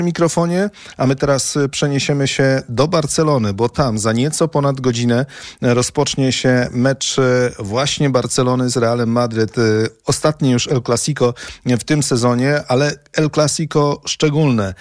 mikrofonie, a my teraz przeniesiemy się do Barcelony, bo tam za nieco ponad godzinę rozpocznie się mecz właśnie Barcelony z Realem Madryt. Ostatni już El Clasico w tym sezonie, ale El Clasico szczególne.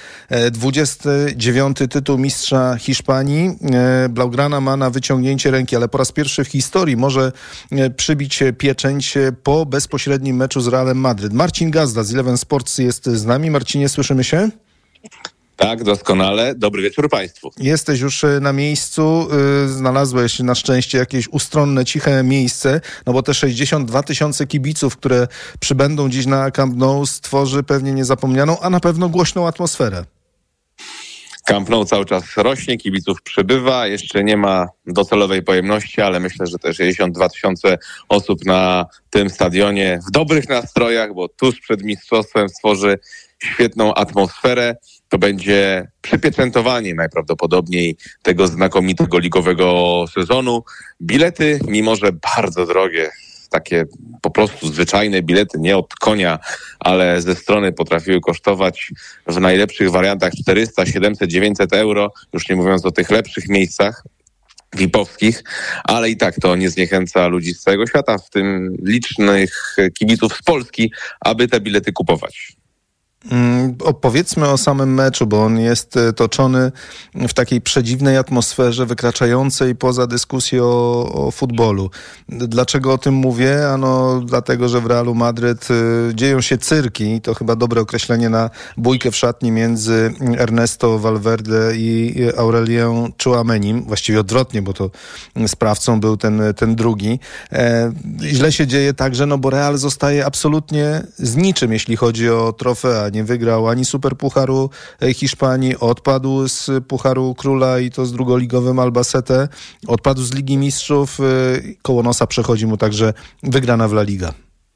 29. tytuł mistrza Hiszpanii. Blaugrana ma na wyciągnięcie ręki, ale po raz pierwszy w historii może przybić pieczęć po bezpośrednim meczu z Realem Madryt. Marcin Gazda z Eleven Sports jest z nami. Marcinie, słyszymy się? Tak, doskonale. Dobry wieczór Państwu. Jesteś już na miejscu, znalazłeś na szczęście jakieś ustronne, ciche miejsce, no bo te 62 000 kibiców, które przybędą dziś na Camp Nou, stworzy pewnie niezapomnianą, a na pewno głośną atmosferę. Camp Nou cały czas rośnie, kibiców przybywa, jeszcze nie ma docelowej pojemności, ale myślę, że te 62 000 osób na tym stadionie w dobrych nastrojach, bo tuż przed mistrzostwem stworzy świetną atmosferę. To będzie przypieczętowanie najprawdopodobniej tego znakomitego ligowego sezonu. Bilety, mimo że bardzo drogie, takie po prostu zwyczajne bilety, nie od konia, ale ze strony potrafiły kosztować w najlepszych wariantach 400, 700, 900 euro, już nie mówiąc o tych lepszych miejscach VIP-owskich, ale i tak to nie zniechęca ludzi z całego świata, w tym licznych kibiców z Polski, aby te bilety kupować. Opowiedzmy o samym meczu, bo on jest toczony w takiej przedziwnej atmosferze, wykraczającej poza dyskusję o futbolu. Dlaczego o tym mówię? Ano dlatego, że w Realu Madryt dzieją się cyrki. To chyba dobre określenie na bójkę w szatni między Ernesto Valverde i Aurelien Tchouaménim. Właściwie odwrotnie, bo to sprawcą był ten drugi. Źle się dzieje także, no bo Real zostaje absolutnie z niczym, jeśli chodzi o trofea. Nie wygrał ani Superpucharu Hiszpanii, odpadł z Pucharu Króla i to z drugoligowym Albacete, odpadł z Ligi Mistrzów, koło nosa przechodzi mu także wygrana w La Liga.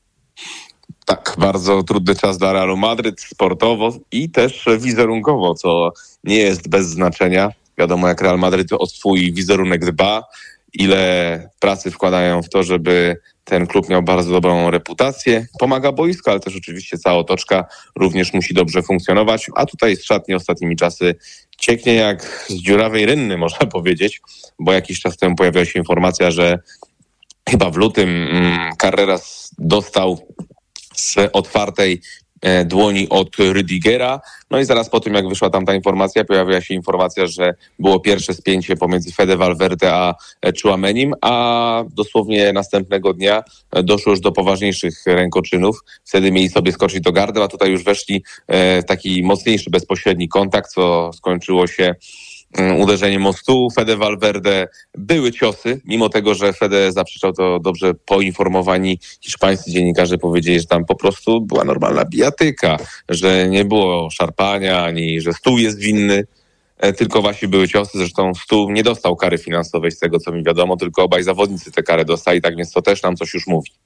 Tak, bardzo trudny czas dla Realu Madryt sportowo i też wizerunkowo, co nie jest bez znaczenia. Wiadomo, jak Real Madryt o swój wizerunek dba, ile pracy wkładają w to, żeby ten klub miał bardzo dobrą reputację. Pomaga boisko, ale też oczywiście cała otoczka również musi dobrze funkcjonować. A tutaj z szatni ostatnimi czasy cieknie jak z dziurawej rynny, można powiedzieć, bo jakiś czas temu pojawiła się informacja, że chyba w lutym Carreras dostał z otwartej dłoni od Rüdigera. No i zaraz po tym, jak wyszła tam ta informacja, pojawiła się informacja, że było pierwsze spięcie pomiędzy Fede Valverde a Tchouaménim, a dosłownie następnego dnia doszło już do poważniejszych rękoczynów. Wtedy mieli sobie skoczyć do gardła, a tutaj już weszli w taki mocniejszy, bezpośredni kontakt, co skończyło się uderzeniem o stół Fede Valverde. Były ciosy, mimo tego, że Fede zaprzeczał, to dobrze poinformowani hiszpańscy dziennikarze powiedzieli, że tam po prostu była normalna bijatyka, że nie było szarpania, ani że stół jest winny, tylko właśnie były ciosy. Zresztą stół nie dostał kary finansowej z tego, co mi wiadomo, tylko obaj zawodnicy tę karę dostali, tak więc to też nam coś już mówi.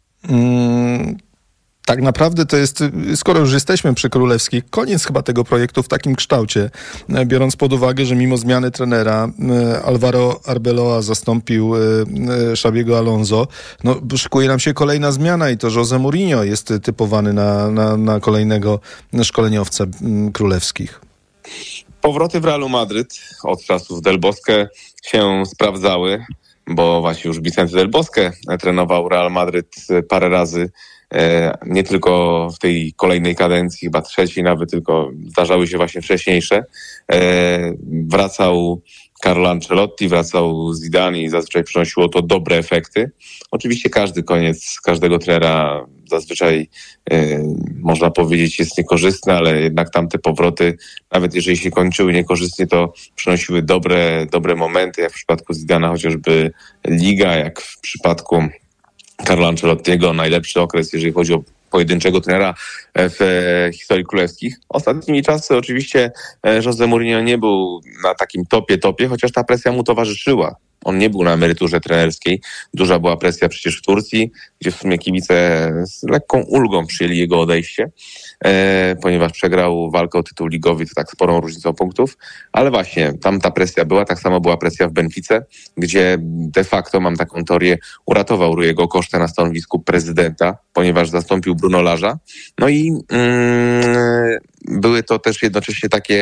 Tak naprawdę to jest, skoro już jesteśmy przy Królewskich, koniec chyba tego projektu w takim kształcie, biorąc pod uwagę, że mimo zmiany trenera Alvaro Arbeloa zastąpił Xabiego Alonso. No, szykuje nam się kolejna zmiana i to José Mourinho jest typowany na kolejnego szkoleniowca królewskich. Powroty w Realu Madryt od czasów Del Bosque się sprawdzały, bo właśnie już Vicente Del Bosque trenował Real Madryt parę razy. Nie tylko w tej kolejnej kadencji, chyba trzeciej nawet, tylko zdarzały się właśnie wcześniejsze. Wracał Carlo Ancelotti, wracał Zidane i zazwyczaj przynosiło to dobre efekty. Oczywiście każdy koniec każdego trenera zazwyczaj można powiedzieć jest niekorzystny, ale jednak tamte powroty, nawet jeżeli się kończyły niekorzystnie, to przynosiły dobre momenty, jak w przypadku Zidana chociażby Liga, jak w przypadku Carlo Ancelottiego najlepszy okres, jeżeli chodzi o pojedynczego trenera w historii królewskich. Ostatnimi czasy oczywiście José Mourinho nie był na takim topie, chociaż ta presja mu towarzyszyła. On nie był na emeryturze trenerskiej. Duża była presja przecież w Turcji, gdzie w sumie kibice z lekką ulgą przyjęli jego odejście, ponieważ przegrał walkę o tytuł ligowy, to tak sporą różnicą punktów. Ale właśnie, tam ta presja była, tak samo była presja w Benfice, gdzie de facto, mam taką teorię, uratował Rujego Kosztę na stanowisku prezydenta, ponieważ zastąpił Bruno Laża. No i były to też jednocześnie takie